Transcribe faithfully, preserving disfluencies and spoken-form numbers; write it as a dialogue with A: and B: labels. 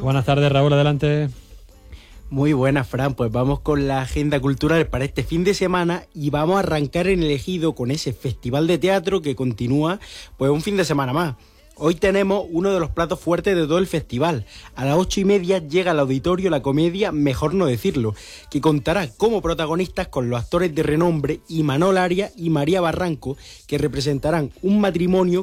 A: Buenas tardes, Raúl, adelante.
B: Muy buenas, Fran, pues vamos con la agenda cultural para este fin de semana y vamos a arrancar en el Ejido con ese festival de teatro que continúa pues un fin de semana más. Hoy tenemos uno de los platos fuertes de todo el festival. A las ocho y media llega al auditorio la comedia Mejor no decirlo, que contará como protagonistas con los actores de renombre Imanol Arias y María Barranco, que representarán un matrimonio